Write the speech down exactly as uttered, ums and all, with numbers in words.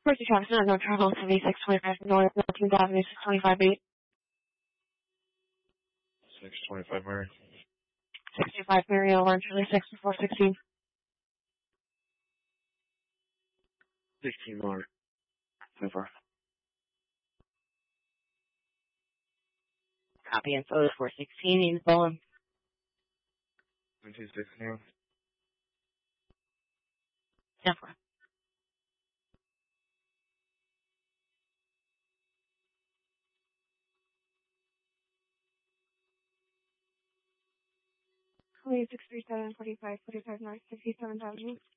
First Travis, no, no, travel, seventy-six twenty-five North, Nineteenth Avenue, six twenty-five eight. six twenty-five Mary. sixty-five Mary, over, Charlie, sixty-four sixteen. sixteen Mark. Over. Copy info, four sixteen, Ian Bowen. nineteen sixteen. Definitely. Six three seven forty-five forty-five North, sixty-seven thousand.